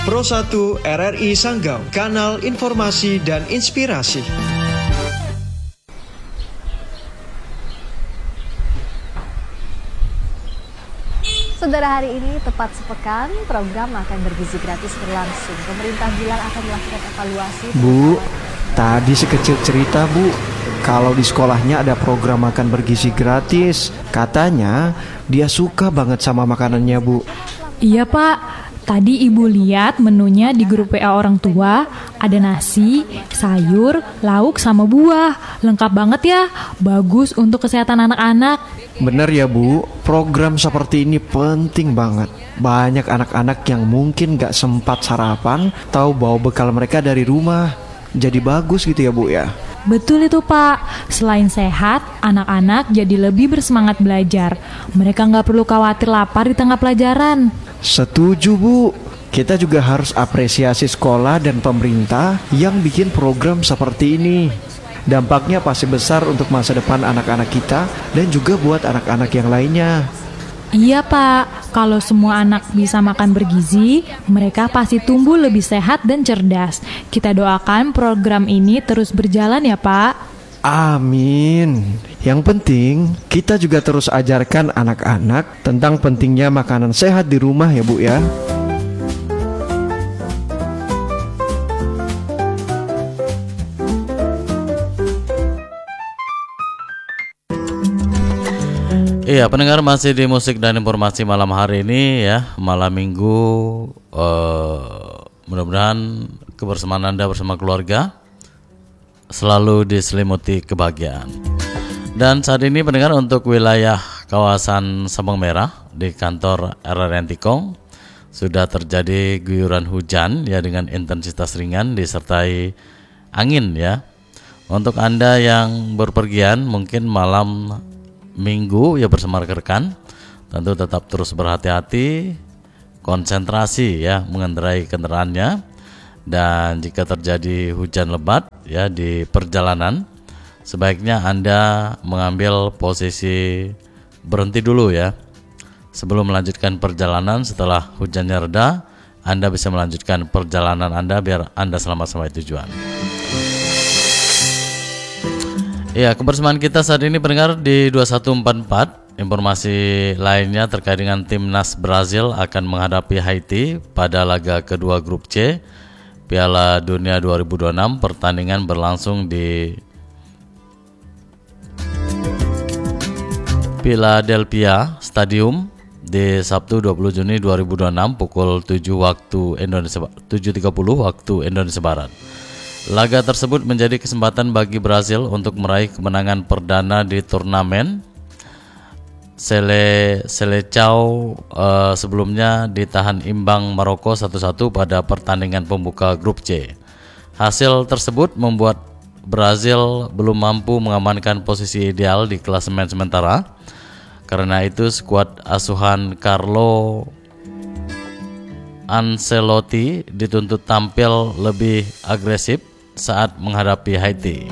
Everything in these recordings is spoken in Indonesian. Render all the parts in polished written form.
Pro 1 RRI Sanggau, kanal informasi dan inspirasi. Saudara, hari ini tepat sepekan program Makan Bergizi Gratis berlangsung. Pemerintah bilang akan melakukan evaluasi. Bu, tadi sekecil cerita Bu, kalau di sekolahnya ada program makan bergizi gratis. Katanya dia suka banget sama makanannya Bu. Iya Pak, tadi Ibu lihat menunya di grup WA orang tua. Ada nasi, sayur, lauk sama buah. Lengkap banget ya, bagus untuk kesehatan anak-anak. Bener ya Bu, program seperti ini penting banget. Banyak anak-anak yang mungkin gak sempat sarapan, tahu bawa bekal mereka dari rumah. Jadi bagus gitu ya Bu ya. Betul itu Pak, selain sehat, anak-anak jadi lebih bersemangat belajar. Mereka gak perlu khawatir lapar di tengah pelajaran. Setuju Bu, kita juga harus apresiasi sekolah dan pemerintah yang bikin program seperti ini. Dampaknya pasti besar untuk masa depan anak-anak kita dan juga buat anak-anak yang lainnya. Iya Pak, kalau semua anak bisa makan bergizi, mereka pasti tumbuh lebih sehat dan cerdas. Kita doakan program ini terus berjalan ya Pak. Amin. Yang penting, kita juga terus ajarkan anak-anak tentang pentingnya makanan sehat di rumah ya Bu ya. Iya, pendengar, masih di musik dan informasi malam hari ini ya, malam minggu. Mudah-mudahan kebersamaan Anda bersama keluarga selalu diselimuti kebahagiaan. Dan saat ini pendengar, untuk wilayah kawasan Sabang Merah di kantor RRI Antikong sudah terjadi guyuran hujan ya dengan intensitas ringan disertai angin ya. Untuk Anda yang berpergian mungkin malam minggu ya bersama rekan-rekan, tentu tetap terus berhati-hati, konsentrasi ya mengendarai kendaraannya. Dan jika terjadi hujan lebat ya di perjalanan, sebaiknya Anda mengambil posisi berhenti dulu ya sebelum melanjutkan perjalanan. Setelah hujannya reda, Anda bisa melanjutkan perjalanan Anda biar Anda selamat sampai tujuan. Ya, kebersamaan kita saat ini pendengar di 2144. Informasi lainnya terkait dengan timnas Brazil akan menghadapi Haiti pada laga kedua grup C Piala Dunia 2026. Pertandingan berlangsung di Philadelphia Stadium di Sabtu 20 Juni 2026 pukul 7.30 waktu Indonesia Barat. Laga tersebut menjadi kesempatan bagi Brazil untuk meraih kemenangan perdana di turnamen. Seleção sebelumnya ditahan imbang Maroko 1-1 pada pertandingan pembuka grup C. Hasil tersebut membuat Brazil belum mampu mengamankan posisi ideal di klasemen sementara. Karena itu skuad asuhan Carlo Ancelotti dituntut tampil lebih agresif saat menghadapi Haiti.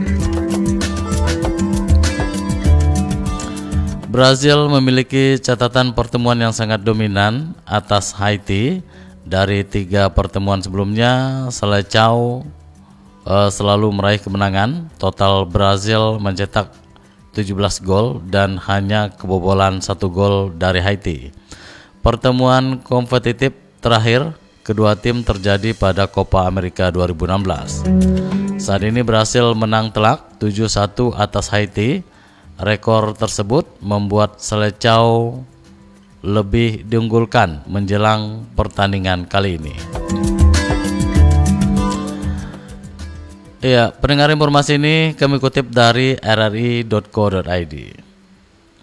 Brazil memiliki catatan pertemuan yang sangat dominan atas Haiti. Dari 3 pertemuan sebelumnya, Seleção selalu meraih kemenangan. Total Brazil mencetak 17 gol dan hanya kebobolan 1 gol dari Haiti. Pertemuan kompetitif terakhir kedua tim terjadi pada Copa America 2016. Saat ini Brasil menang telak 7-1 atas Haiti. Rekor tersebut membuat Seleção lebih diunggulkan menjelang pertandingan kali ini. Ya, pendengar, informasi ini kami kutip dari rri.co.id.